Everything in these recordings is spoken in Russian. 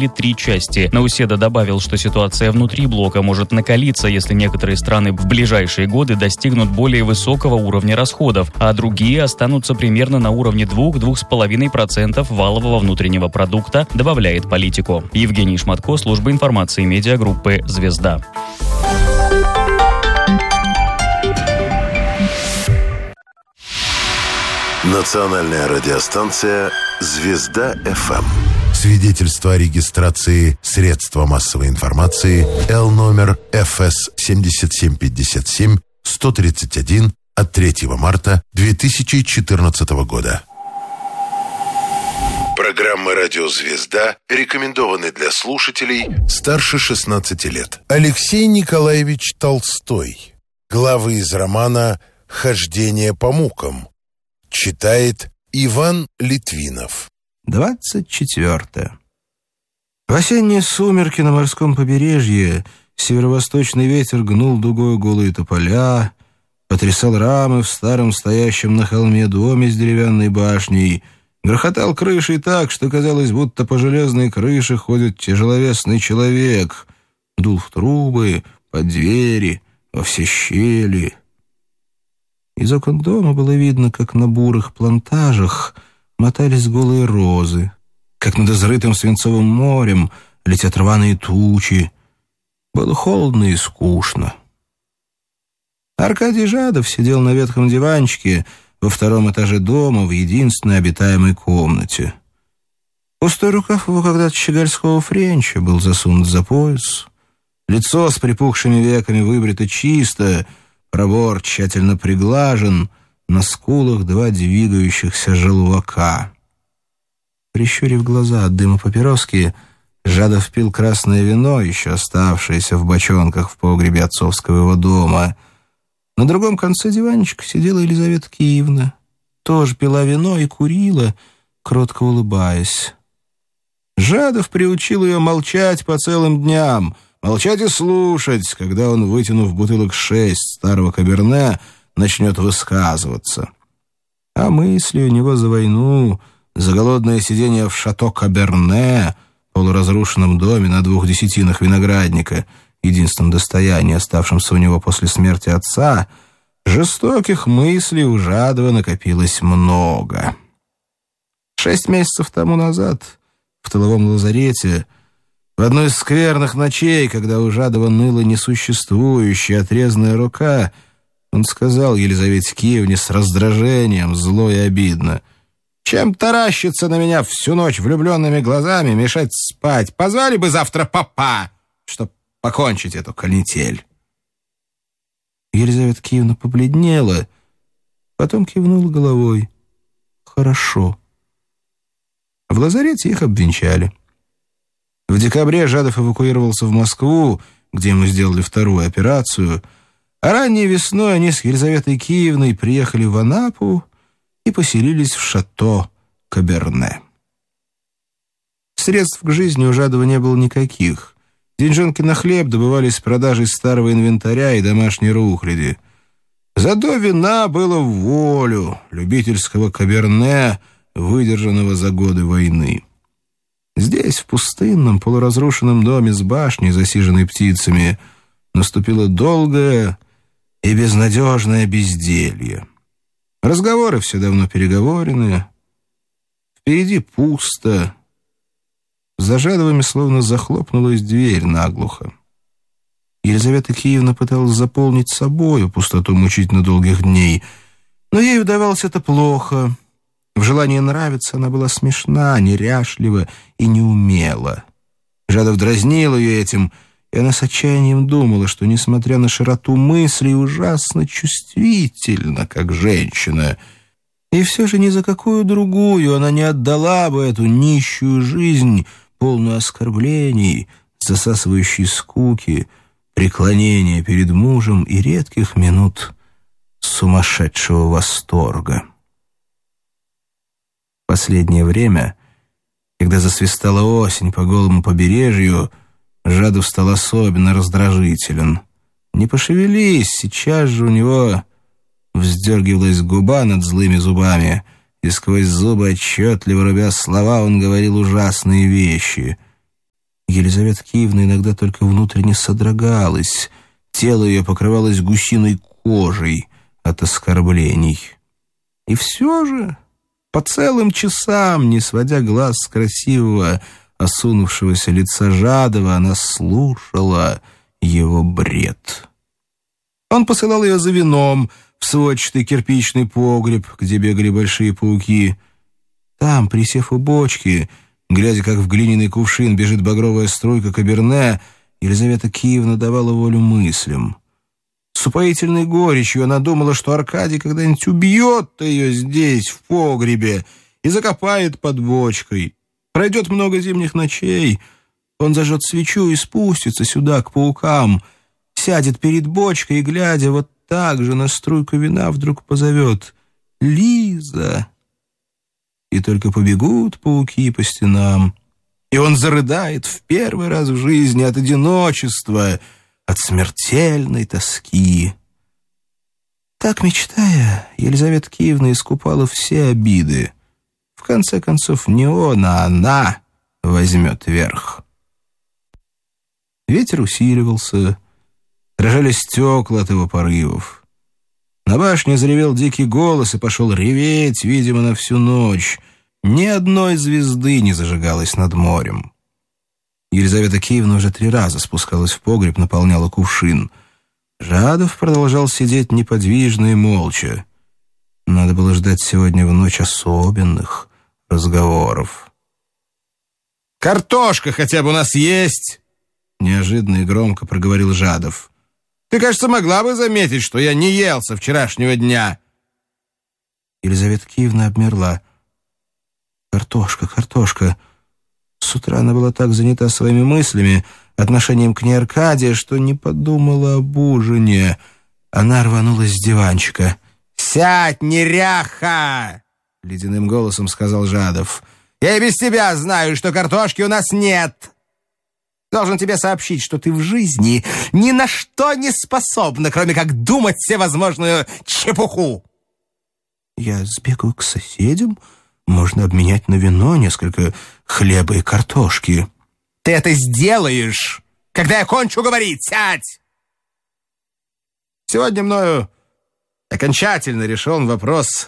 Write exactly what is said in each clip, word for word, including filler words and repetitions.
разделили три части. Науседа добавил, что ситуация внутри блока может накалиться, если некоторые страны в ближайшие годы достигнут более высокого уровня расходов, а другие останутся примерно на уровне два-два с половиной процента валового внутреннего продукта, добавляет Политико. Евгений Шматко, служба информации медиагруппы «Звезда». Национальная радиостанция «Звезда-ФМ». Свидетельство о регистрации средства массовой информации Л номер эф эс семь семь пять семь сто тридцать один от третьего марта две тысячи четырнадцатого года. Программы «Радио Звезда» рекомендованы для слушателей старше шестнадцати лет. Алексей Николаевич Толстой. Главы из романа «Хождение по мукам». Читает Иван Литвинов. двадцать четвёртое. В осенние сумерки на морском побережье северо-восточный ветер гнул дугой голые тополя, потрясал рамы в старом стоящем на холме доме с деревянной башней, грохотал крышей так, что казалось, будто по железной крыше ходит тяжеловесный человек, дул в трубы, под двери, во все щели. Из окон дома было видно, как на бурых плантажах мотались голые розы, как над изрытым свинцовым морем летят рваные тучи. Было холодно и скучно. Аркадий Жадов сидел на ветхом диванчике во втором этаже дома в единственной обитаемой комнате. Пустой рукав его когда-то щегольского френча был засунут за пояс. Лицо с припухшими веками выбрито чисто, пробор тщательно приглажен, на скулах два двигающихся желвака. Прищурив глаза от дыма папироски, Жадов пил красное вино, еще оставшееся в бочонках в погребе отцовского его дома. На другом конце диванчика сидела Елизавета Киевна. Тоже пила вино и курила, кротко улыбаясь. Жадов приучил ее молчать по целым дням, молчать и слушать, когда он, вытянув бутылок шесть старого каберне, начнет высказываться. А мысли у него за войну, за голодное сидение в шато Каберне, полуразрушенном доме на двух десятинах виноградника, единственном достоянии, оставшемся у него после смерти отца, жестоких мыслей у Жадова накопилось много. Шесть месяцев тому назад в тыловом лазарете, в одной из скверных ночей, когда у Жадова ныла несуществующая отрезанная рука, он сказал Елизавете Киевне с раздражением, зло и обидно: «Чем таращиться на меня всю ночь влюбленными глазами, мешать спать? Позвали бы завтра папа, чтоб покончить эту канитель». Елизавета Киевна побледнела, потом кивнула головой. «Хорошо». В лазарете их обвенчали. В декабре Жадов эвакуировался в Москву, где ему сделали вторую операцию, а ранней весной они с Елизаветой Киевной приехали в Анапу и поселились в шато Каберне. Средств к жизни у Жадова не было никаких. Деньжонки на хлеб добывались с продажей старого инвентаря и домашней рухляди. Зато вина было в волю, любительского Каберне, выдержанного за годы войны. Здесь, в пустынном, полуразрушенном доме с башней, засиженной птицами, наступило долгое и безнадежное безделье. Разговоры все давно переговорены. Впереди пусто. За Жадовыми словно захлопнулась дверь наглухо. Елизавета Киевна пыталась заполнить собою пустоту мучительно долгих дней, но ей удавалось это плохо. В желании нравиться она была смешна, неряшлива и неумела. Жадов дразнил ее этим, и она с отчаянием думала, что, несмотря на широту мыслей, ужасно чувствительна, как женщина. И все же ни за какую другую она не отдала бы эту нищую жизнь, полную оскорблений, засасывающей скуки, преклонения перед мужем и редких минут сумасшедшего восторга. В последнее время, когда засвистала осень по голому побережью, Жадов стал особенно раздражителен. Не пошевелись, сейчас же у него вздергивалась губа над злыми зубами, и сквозь зубы, отчетливо рубя слова, он говорил ужасные вещи. Елизавета Киевна иногда только внутренне содрогалась. Тело ее покрывалось гусиной кожей от оскорблений. И все же по целым часам, не сводя глаз с красивого, осунувшегося лица Жадова, она слушала его бред. Он посылал ее за вином в сводчатый кирпичный погреб, где бегали большие пауки. Там, присев у бочки, глядя, как в глиняный кувшин бежит багровая струйка каберне, Елизавета Киевна давала волю мыслям. С упоительной горечью она думала, что Аркадий когда-нибудь убьет ее здесь, в погребе, и закопает под бочкой. Пройдет много зимних ночей, он зажжет свечу и спустится сюда, к паукам, сядет перед бочкой и, глядя вот так же на струйку вина, вдруг позовет «Лиза!» И только побегут пауки по стенам, и он зарыдает в первый раз в жизни от одиночества, от смертельной тоски. Так, мечтая, Елизавета Киевна искупала все обиды. В конце концов, не он, а она возьмет верх. Ветер усиливался, дрожали стекла от его порывов. На башне заревел дикий голос и пошел реветь, видимо, на всю ночь. Ни одной звезды не зажигалось над морем. Елизавета Киевна уже три раза спускалась в погреб, наполняла кувшин. Жадов продолжал сидеть неподвижно и молча. Надо было ждать сегодня в ночь особенных разговоров. «Картошка хотя бы у нас есть!» Неожиданно и громко проговорил Жадов. «Ты, кажется, могла бы заметить, что я не ел со вчерашнего дня!» Елизавета Киевна обмерла. «Картошка, картошка!» С утра она была так занята своими мыслями, отношением к ней Аркадия, что не подумала об ужине. Она рванулась с диванчика. «Сядь, неряха!» — ледяным голосом сказал Жадов. «Я и без тебя знаю, что картошки у нас нет. Должен тебе сообщить, что ты в жизни ни на что не способна, кроме как думать всевозможную чепуху». «Я сбегаю к соседям. Можно обменять на вино несколько хлеба и картошки». «Ты это сделаешь, когда я кончу говорить. Сядь!» Сегодня мною окончательно решен вопрос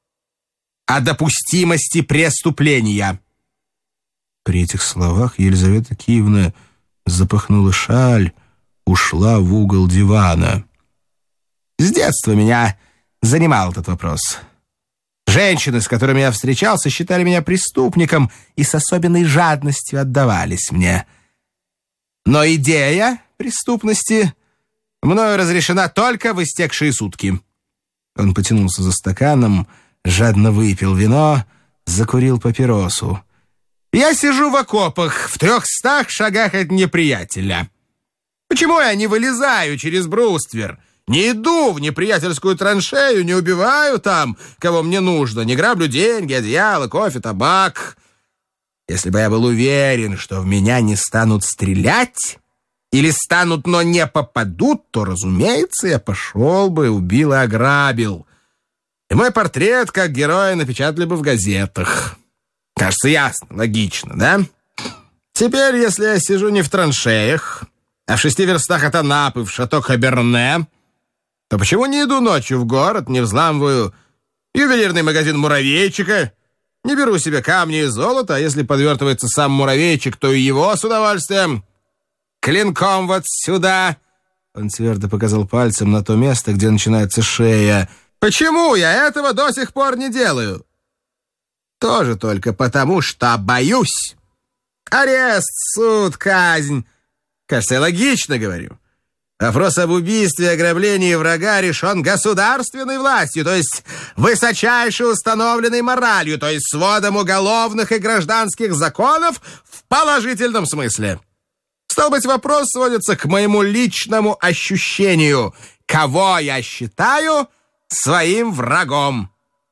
о допустимости преступления. При этих словах Елизавета Киевна запахнула шаль, ушла в угол дивана. С детства меня занимал этот вопрос. Женщины, с которыми я встречался, считали меня преступником и с особенной жадностью отдавались мне. Но идея преступности мною разрешена только в истекшие сутки. Он потянулся за стаканом, жадно выпил вино, закурил папиросу. Я сижу в окопах в трехстах шагах от неприятеля. Почему я не вылезаю через бруствер? Не иду в неприятельскую траншею, не убиваю там, кого мне нужно, не граблю деньги, одеяло, кофе, табак. Если бы я был уверен, что в меня не станут стрелять, или станут, но не попадут, то, разумеется, я пошел бы, убил и ограбил. И мой портрет, как героя, напечатали бы в газетах. Кажется, ясно, логично, да? Теперь, если я сижу не в траншеях, а в шести верстах от Анапы, в шато Каберне, то почему не иду ночью в город, не взламываю ювелирный магазин муравейчика, не беру себе камни и золото, а если подвертывается сам муравейчик, то и его с удовольствием клинком вот сюда. Он твердо показал пальцем на то место, где начинается шея. Почему я этого до сих пор не делаю? Тоже только потому, что боюсь. Арест, суд, казнь. Кажется, я логично говорю. Вопрос об убийстве и ограблении врага решен государственной властью, то есть высочайше установленной моралью, то есть сводом уголовных и гражданских законов в положительном смысле. Стало быть, вопрос сводится к моему личному ощущению, кого я считаю своим врагом.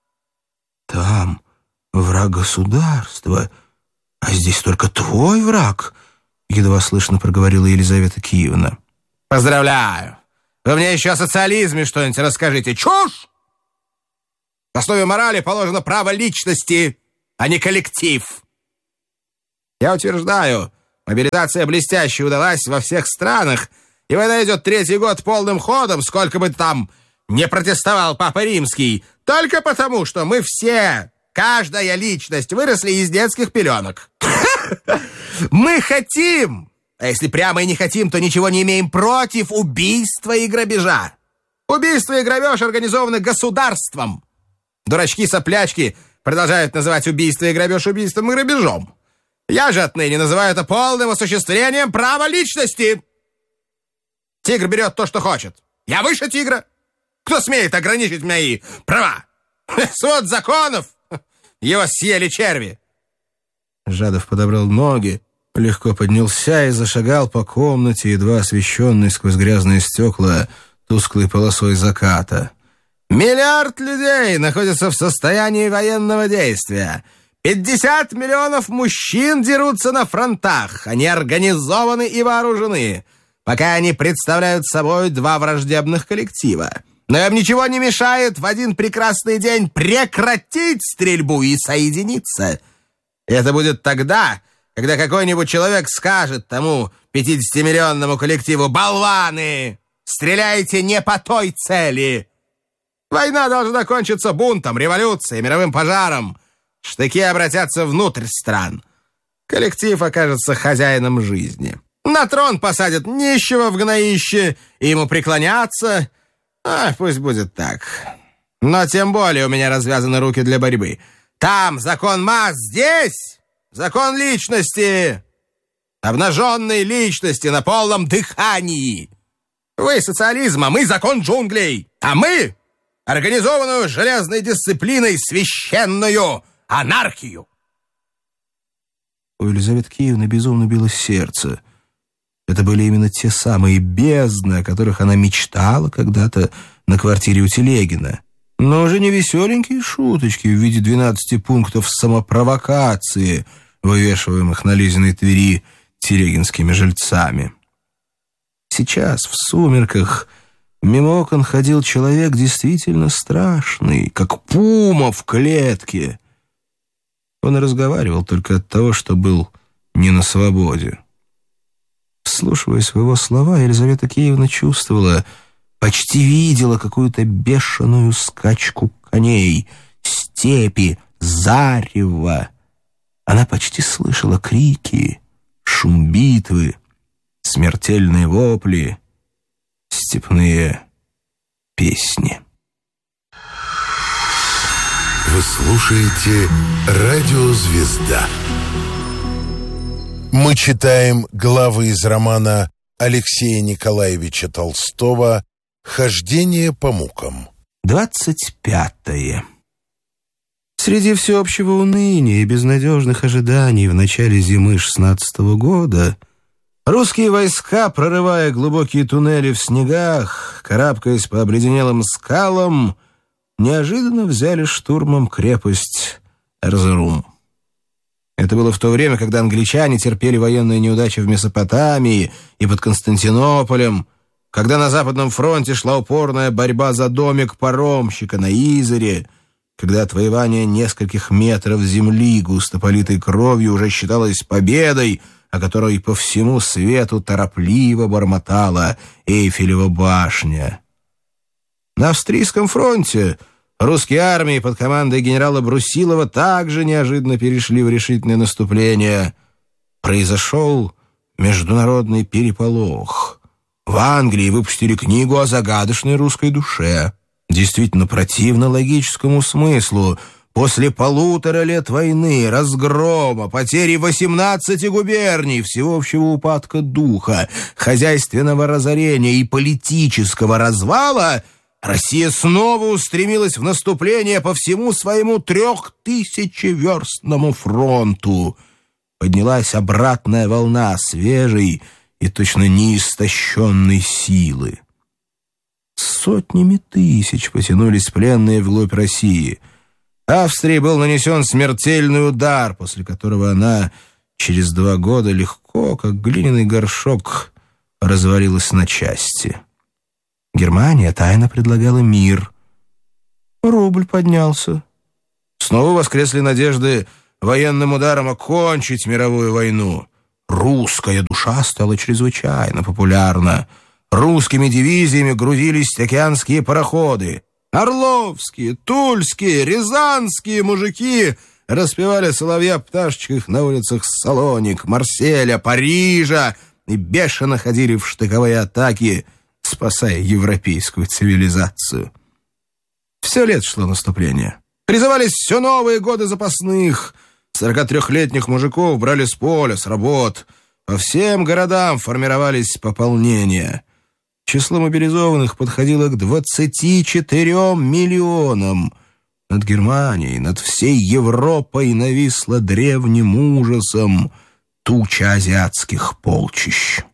Там враг государства, а здесь только твой враг, едва слышно проговорила Елизавета Киевна. Поздравляю! Вы мне еще о социализме что-нибудь расскажите. Чушь! В основе морали положено право личности, а не коллектив. Я утверждаю, Мобилизация блестяще удалась во всех странах, и война идет третий год полным ходом, сколько бы там не протестовал Папа Римский, только потому, что мы все, каждая личность, выросли из детских пеленок. Мы хотим, а если прямо и не хотим, то ничего не имеем против убийства и грабежа. Убийство и грабеж организованы государством. Дурачки-соплячки продолжают называть убийство и грабеж убийством и грабежом. Я же отныне называю это полным осуществлением права личности. Тигр берет то, что хочет. Я выше тигра. Кто смеет ограничить мои права? Свод законов. Его съели черви. Жадов подобрал ноги, легко поднялся и зашагал по комнате, едва освещенной сквозь грязные стекла тусклой полосой заката. Миллиард людей находятся в состоянии военного действия. пятьдесят миллионов мужчин дерутся на фронтах. Они организованы и вооружены. Пока они представляют собой два враждебных коллектива. Но им ничего не мешает в один прекрасный день прекратить стрельбу и соединиться. Это будет тогда, когда какой-нибудь человек скажет тому пятидесятимиллионному коллективу: «Болваны! Стреляйте не по той цели!» Война должна кончиться бунтом, революцией, мировым пожаром. Штыки обратятся внутрь стран. Коллектив окажется хозяином жизни. На трон посадят нищего в гноище, и ему преклоняться. А, пусть будет так. Но тем более у меня развязаны руки для борьбы. Там закон масс, здесь закон личности. Обнаженной личности на полном дыхании. Вы социализм, а мы закон джунглей. А мы организованную железной дисциплиной священную анархию. У Елизаветы Киевны безумно билось сердце. Это были именно те самые бездны, о которых она мечтала когда-то на квартире у Телегина. Но уже не веселенькие шуточки в виде двенадцати пунктов самопровокации, вывешиваемых на Лизиной Твери телегинскими жильцами. Сейчас, в сумерках, мимо окон ходил человек действительно страшный, как пума в клетке. Он и разговаривал только от того, что был не на свободе. Вслушиваясь в его слова, Елизавета Киевна чувствовала, почти видела какую-то бешеную скачку коней, степи, зарева. Она почти слышала крики, шум битвы, смертельные вопли, степные песни. Вы слушаете «Радио Звезда». Мы читаем главы из романа Алексея Николаевича Толстого «Хождение по мукам». двадцать пятое. Среди всеобщего уныния и безнадежных ожиданий в начале зимы шестнадцатого года русские войска, прорывая глубокие туннели в снегах, карабкаясь по обледенелым скалам, неожиданно взяли штурмом крепость Эрзерум. Это было в то время, когда англичане терпели военные неудачи в Месопотамии и под Константинополем, когда на Западном фронте шла упорная борьба за домик паромщика на Изере, когда отвоевание нескольких метров земли, густо политой кровью, уже считалось победой, о которой по всему свету торопливо бормотала Эйфелева башня. На Австрийском фронте русские армии под командой генерала Брусилова также неожиданно перешли в решительное наступление. Произошел международный переполох. В Англии выпустили книгу о загадочной русской душе. Действительно противно логическому смыслу. После полутора лет войны, разгрома, потери восемнадцати губерний, всеобщего упадка духа, хозяйственного разорения и политического развала, Россия снова устремилась в наступление по всему своему трехтысячеверстному фронту. Поднялась обратная волна свежей и точно неистощенной силы. Сотнями тысяч потянулись пленные вглубь России. Австрии был нанесен смертельный удар, после которого она через два года легко, как глиняный горшок, развалилась на части. Германия тайно предлагала мир. Рубль поднялся. Снова воскресли надежды военным ударом окончить мировую войну. Русская душа стала чрезвычайно популярна. Русскими дивизиями грузились океанские пароходы. Орловские, тульские, рязанские мужики распевали соловья в пташечках на улицах Салоник, Марселя, Парижа и бешено ходили в штыковые атаки, спасая европейскую цивилизацию. Все лето шло наступление. Призывались все новые годы запасных. Сорокатрехлетних мужиков брали с поля, с работ. По всем городам формировались пополнения. Число мобилизованных подходило к двадцати четырем миллионам. Над Германией, над всей Европой нависла древним ужасом туча азиатских полчищ.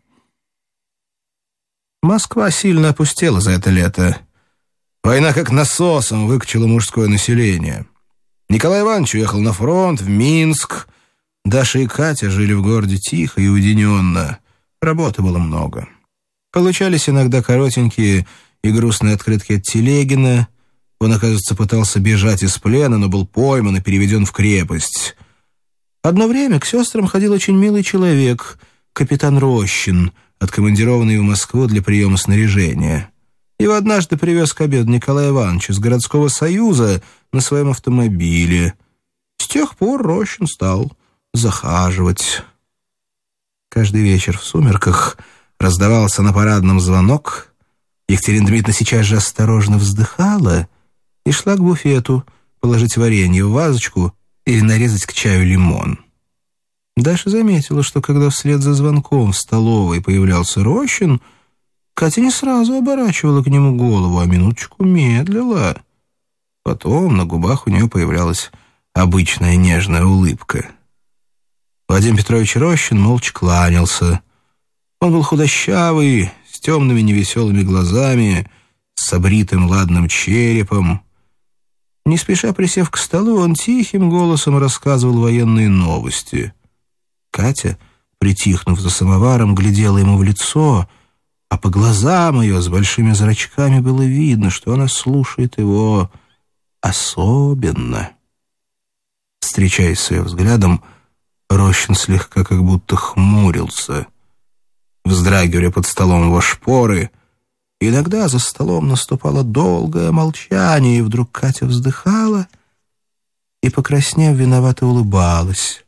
Москва сильно опустела за это лето. Война как насосом выкачала мужское население. Николай Иванович уехал на фронт, в Минск. Даша и Катя жили в городе тихо и уединенно. Работы было много. Получались иногда коротенькие и грустные открытки от Телегина. Он, оказывается, пытался бежать из плена, но был пойман и переведен в крепость. Одно время к сестрам ходил очень милый человек, капитан Рощин, откомандированный в Москву для приема снаряжения. Его однажды привез к обеду Николай Иванович из городского союза на своем автомобиле. С тех пор Рощин стал захаживать. Каждый вечер в сумерках раздавался на парадном звонок. Екатерина Дмитриевна сейчас же осторожно вздыхала и шла к буфету положить варенье в вазочку или нарезать к чаю лимон. Даша заметила, что когда вслед за звонком в столовой появлялся Рощин, Катя не сразу оборачивала к нему голову, а минуточку медлила. Потом на губах у нее появлялась обычная нежная улыбка. Владимир Петрович Рощин молча кланялся. Он был худощавый, с темными невеселыми глазами, с обритым ладным черепом. Не спеша присев к столу, он тихим голосом рассказывал военные новости. Катя, притихнув за самоваром, глядела ему в лицо, а по глазам ее с большими зрачками было видно, что она слушает его особенно. Встречаясь с ее взглядом, Рощин слегка как будто хмурился. Вздрагивали под столом его шпоры. Иногда за столом наступало долгое молчание, и вдруг Катя вздыхала и, покраснев, виновато улыбалась.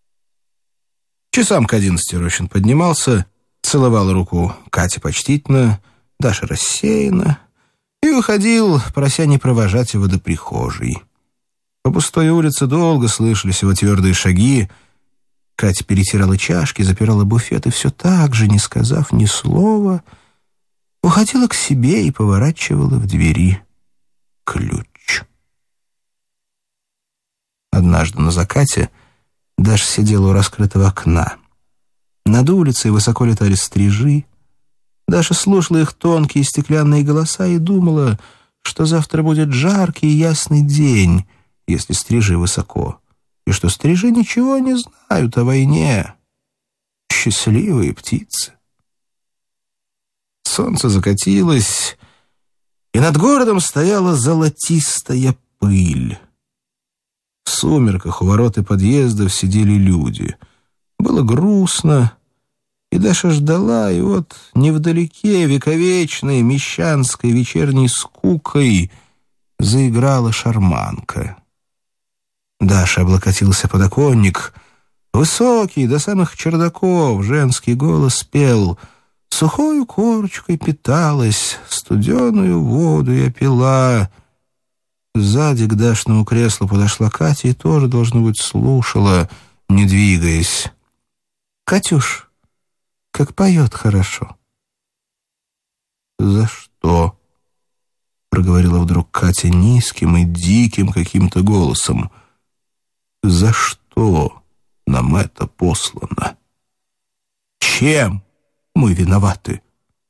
Часам к одиннадцати Рощин поднимался, целовал руку Кате почтительно, Даша рассеянно, и уходил, прося не провожать его до прихожей. По пустой улице долго слышались его твердые шаги. Катя перетирала чашки, запирала буфет, и все так же, не сказав ни слова, уходила к себе и поворачивала в двери ключ. Однажды на закате Даша сидела у раскрытого окна. Над улицей высоко летали стрижи. Даша слушала их тонкие стеклянные голоса и думала, что завтра будет жаркий и ясный день, если стрижи высоко, и что стрижи ничего не знают о войне. Счастливые птицы. Солнце закатилось, и над городом стояла золотистая пыль. В сумерках у ворот и подъездов сидели люди. Было грустно, и Даша ждала, и вот невдалеке вековечной мещанской вечерней скукой заиграла шарманка. Даша облокотился о подоконник. Высокий, до самых чердаков, женский голос пел: «Сухою корочкой питалась, студеную воду я пила». Сзади к Дашному креслу подошла Катя и тоже, должно быть, слушала, не двигаясь. «Катюш, как поет хорошо». «За что?» — проговорила вдруг Катя низким и диким каким-то голосом. «За что нам это послано? Чем мы виноваты?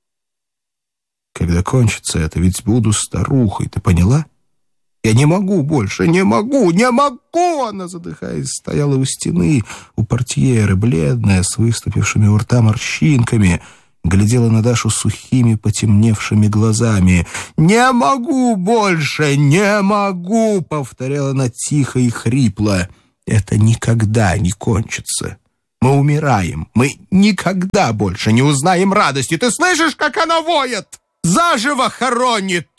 Когда кончится это, ведь буду старухой, ты поняла? Я не могу больше, не могу, не могу!» Она, задыхаясь, стояла у стены, у портьеры, бледная, с выступившими у рта морщинками, глядела на Дашу сухими, потемневшими глазами. «Не могу больше, не могу!» — повторяла она тихо и хрипло. «Это никогда не кончится. Мы умираем. Мы никогда больше не узнаем радости. Ты слышишь, как она воет? Заживо хоронит!»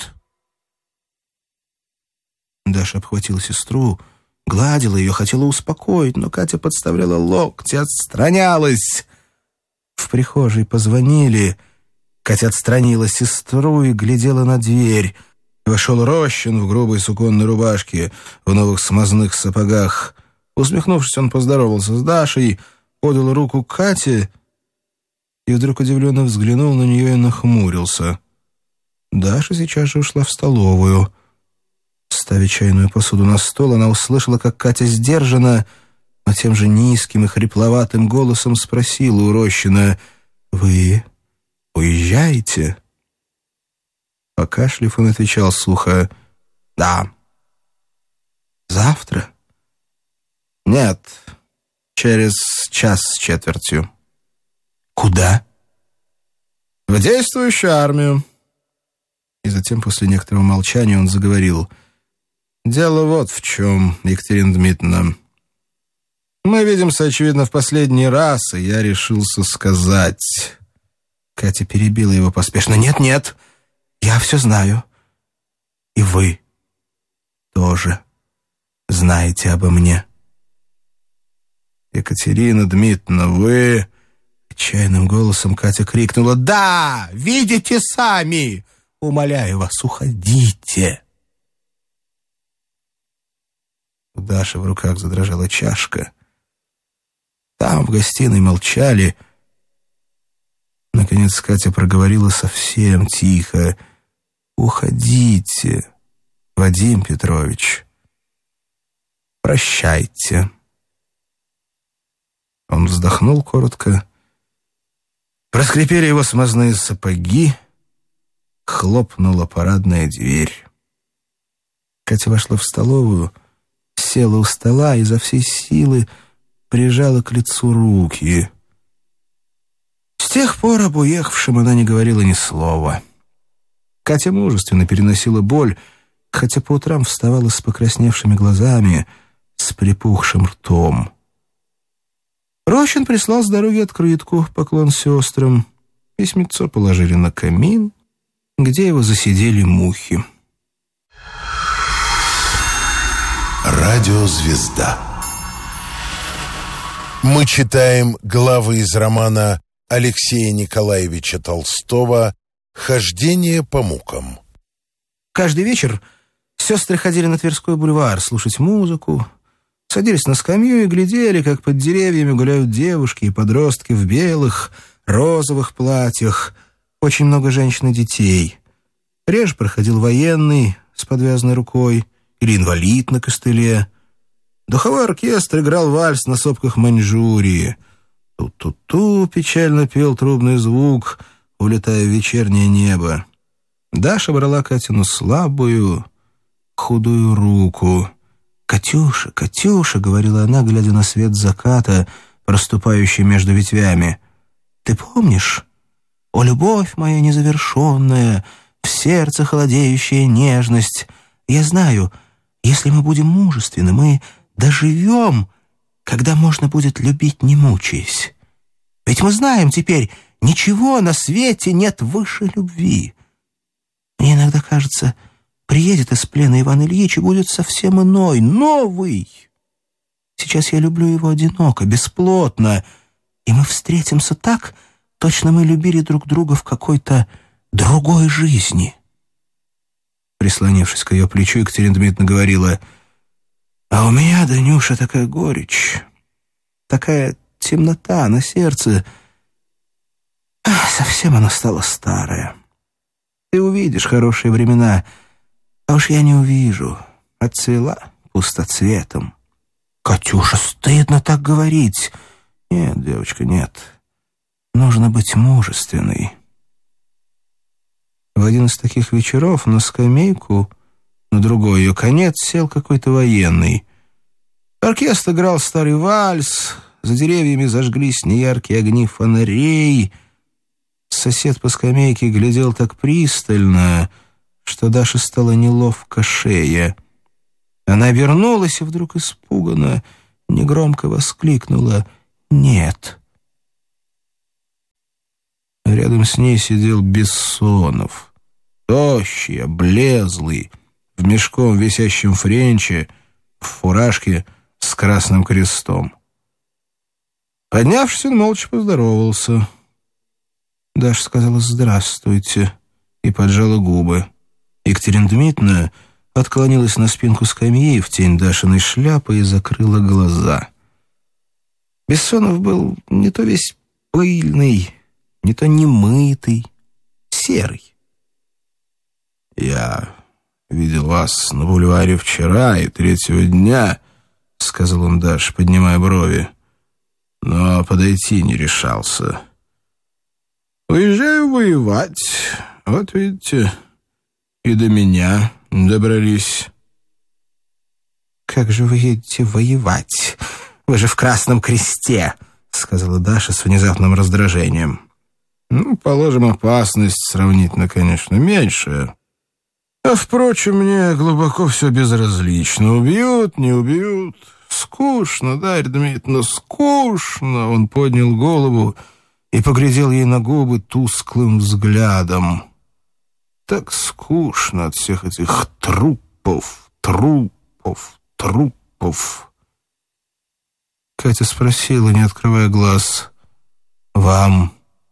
Даша обхватила сестру, гладила ее, хотела успокоить, но Катя подставляла локти, отстранялась. В прихожей позвонили. Катя отстранила сестру и глядела на дверь. Вошел Рощин в грубой суконной рубашке, в новых смазных сапогах. Усмехнувшись, он поздоровался с Дашей, подал руку Кате и вдруг удивленно взглянул на нее и нахмурился. Даша сейчас же ушла в столовую. Ставя чайную посуду на стол, она услышала, как Катя сдержанно, но тем же низким и хрипловатым голосом спросила у Рощина: «Вы уезжаете?» Покашлив, он отвечал сухо: «Да». «Завтра?» «Нет, через час с четвертью». «Куда?» «В действующую армию». И затем, после некоторого молчания, он заговорил: «Дело вот в чем, Екатерина Дмитриевна. Мы видимся, очевидно, в последний раз, и я решился сказать...» Катя перебила его поспешно: «Нет-нет, я все знаю. И вы тоже знаете обо мне». «Екатерина Дмитриевна, вы...» Отчаянным голосом Катя крикнула: «Да, видите сами! Умоляю вас, уходите!» У Даши в руках задрожала чашка. Там, в гостиной, молчали. Наконец Катя проговорила совсем тихо: «Уходите, Вадим Петрович. Прощайте». Он вздохнул коротко. Проскрипели его смазные сапоги. Хлопнула парадная дверь. Катя вошла в столовую, села у стола и изо всей силы прижала к лицу руки. С тех пор об уехавшем она не говорила ни слова. Катя мужественно переносила боль, хотя по утрам вставала с покрасневшими глазами, с припухшим ртом. Рощин прислал с дороги открытку, поклон сестрам. Письмецо положили на камин, где его засидели мухи. Радиозвезда. Мы читаем главы из романа Алексея Николаевича Толстого «Хождение по мукам». Каждый вечер сестры ходили на Тверской бульвар слушать музыку, садились на скамью и глядели, как под деревьями гуляют девушки и подростки в белых, розовых платьях, очень много женщин и детей. Реже проходил военный с подвязанной рукой или инвалид на костыле. Духовой оркестр играл вальс на сопках Маньчжурии. Ту-ту-ту печально пел трубный звук, улетая в вечернее небо. Даша брала Катину слабую, худую руку. «Катюша, Катюша», — говорила она, глядя на свет заката, проступающий между ветвями, — «ты помнишь? О, любовь моя незавершенная, в сердце холодеющая нежность. Я знаю, если мы будем мужественны, мы доживем, когда можно будет любить, не мучаясь. Ведь мы знаем теперь, ничего на свете нет выше любви. Мне иногда кажется, приедет из плена Иван Ильич и будет совсем иной, новый. Сейчас я люблю его одиноко, бесплотно, и мы встретимся так, точно мы любили друг друга в какой-то другой жизни». Прислонившись к ее плечу, Екатерина Дмитриевна говорила: «А у меня, Данюша, такая горечь, такая темнота на сердце. Ах, совсем она стала старая. Ты увидишь хорошие времена, а уж я не увижу. Отцвела пустоцветом». «Катюша, стыдно так говорить». «Нет, девочка, нет. Нужно быть мужественной». В один из таких вечеров на скамейку, на другой ее конец, сел какой-то военный. Оркестр играл старый вальс, за деревьями зажглись неяркие огни фонарей. Сосед по скамейке глядел так пристально, что Даше стало неловко шея. Она обернулась и вдруг испуганно, негромко воскликнула: нет». Рядом с ней сидел Бессонов, тощий, облезлый, в мешком висящем френче, в фуражке с красным крестом. Поднявшись, он молча поздоровался. Даша сказала «здравствуйте» и поджала губы. Екатерина Дмитриевна отклонилась на спинку скамьи в тень Дашиной шляпы и закрыла глаза. Бессонов был не то весь пыльный, не то немытый, серый. «Я видел вас на бульваре вчера и третьего дня», — сказал он Даше, поднимая брови, — «но подойти не решался. Уезжаю воевать, вот видите, и до меня добрались». «Как же вы едете воевать? Вы же в Красном Кресте», — сказала Даша с внезапным раздражением. «Ну, положим, опасность сравнительно, конечно, меньшая. А, впрочем, мне глубоко все безразлично. Убьют, не убьют. Скучно, Дарья Дмитриевна, скучно». Он поднял голову и поглядел ей на губы тусклым взглядом. «Так скучно от всех этих трупов, трупов, трупов». Катя спросила, не открывая глаз: «Вам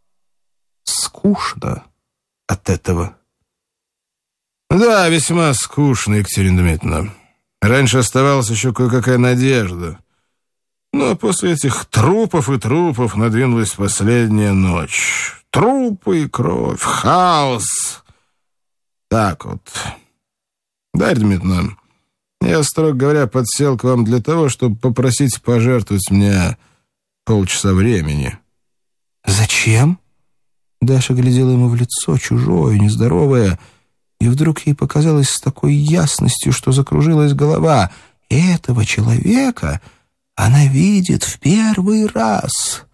скучно от этого?» «Да, весьма скучно, Екатерина Дмитриевна. Раньше оставалась еще кое-какая надежда. Но после этих трупов и трупов надвинулась последняя ночь. Трупы и кровь, хаос. Так вот. Дарья Дмитриевна, я, строго говоря, подсел к вам для того, чтобы попросить пожертвовать мне полчаса времени». «Зачем?» Даша глядела ему в лицо, чужое, нездоровое, и вдруг ей показалось с такой ясностью, что закружилась голова. Этого человека она видит в первый раз.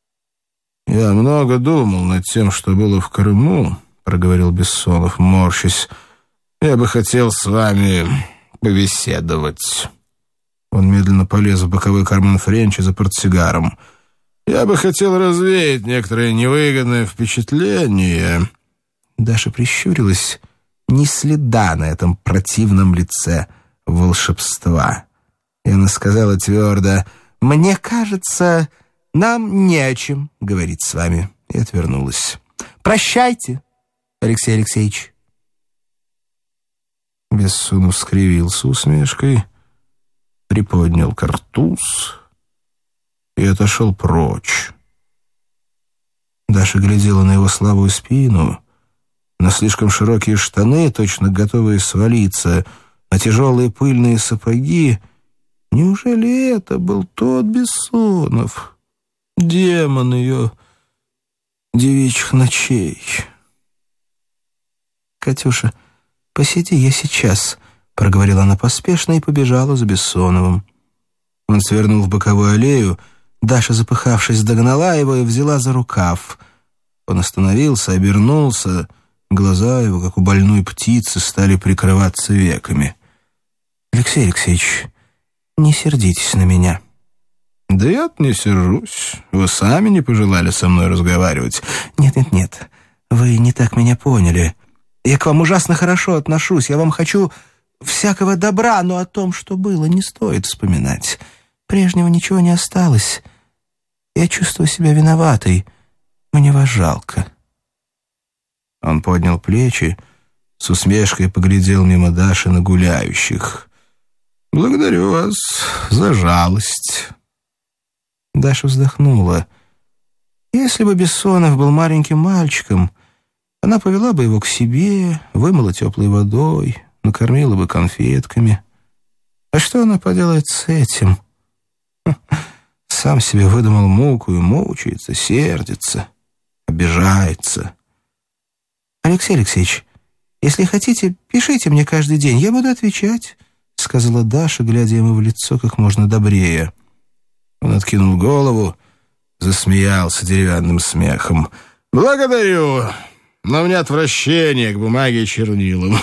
«Я много думал над тем, что было в Крыму», — проговорил Бессонов, морщась. «Я бы хотел с вами побеседовать». Он медленно полез в боковой карман френча за портсигаром. «Я бы хотел развеять некоторые невыгодные впечатления». Даша прищурилась. Ни следа на этом противном лице волшебства. И она сказала твердо: «Мне кажется, нам не о чем говорить с вами». И отвернулась. «Прощайте, Алексей Алексеевич». Бессонов скривился усмешкой, приподнял картуз и отошел прочь. Даша глядела на его слабую спину, на слишком широкие штаны, точно готовые свалиться, на тяжелые пыльные сапоги. Неужели это был тот Бессонов, демон ее девичьих ночей? «Катюша, посиди, я сейчас», — проговорила она поспешно и побежала за Бессоновым. Он свернул в боковую аллею. Даша, запыхавшись, догнала его и взяла за рукав. Он остановился, обернулся. Глаза его, как у больной птицы, стали прикрываться веками. «Алексей Алексеевич, не сердитесь на меня». «Да я-то не сержусь. Вы сами не пожелали со мной разговаривать». «Нет-нет-нет, вы не так меня поняли. Я к вам ужасно хорошо отношусь. Я вам хочу всякого добра, но о том, что было, не стоит вспоминать. Прежнего ничего не осталось. Я чувствую себя виноватой. Мне вас жалко». Он поднял плечи, с усмешкой поглядел мимо Даши на гуляющих. «Благодарю вас за жалость». Даша вздохнула. Если бы Бессонов был маленьким мальчиком, она повела бы его к себе, вымыла теплой водой, накормила бы конфетками. А что она поделает с этим? Сам себе выдумал муку и мучается, сердится, обижается. «Алексей Алексеевич, если хотите, пишите мне каждый день, я буду отвечать», — сказала Даша, глядя ему в лицо как можно добрее. Он откинул голову, засмеялся деревянным смехом. «Благодарю, но у меня отвращение к бумаге и чернилам».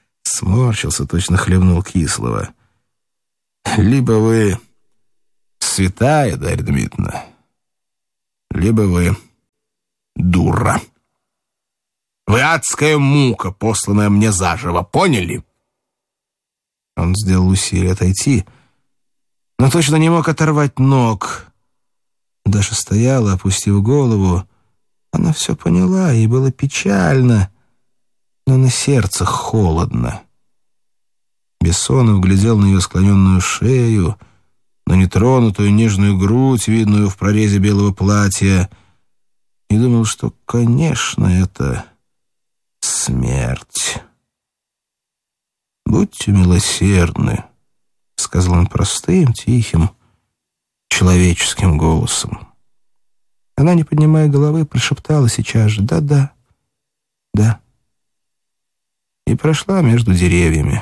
Сморщился, точно хлебнул кислого. «Либо вы святая, Дарья Дмитриевна, либо вы дура. Вы адская мука, посланная мне заживо, поняли?» Он сделал усилие отойти, но точно не мог оторвать ног. Даша стояла, опустив голову. Она все поняла, ей было печально, но на сердце холодно. Бессонов глядел на ее склоненную шею, на нетронутую нежную грудь, видную в прорезе белого платья, и думал, что, конечно, это смерть. «Будьте милосердны», — сказал он простым, тихим, человеческим голосом. Она, не поднимая головы, прошептала сейчас же «да-да, да» и прошла между деревьями.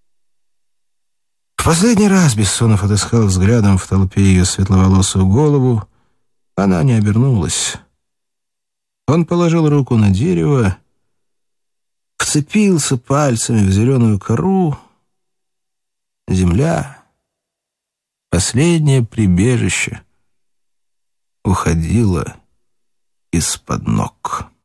В последний раз Бессонов отыскал взглядом в толпе ее светловолосую голову. Она не обернулась. Он положил руку на дерево, вцепился пальцами в зеленую кору. Земля, последнее прибежище, уходила из-под ног.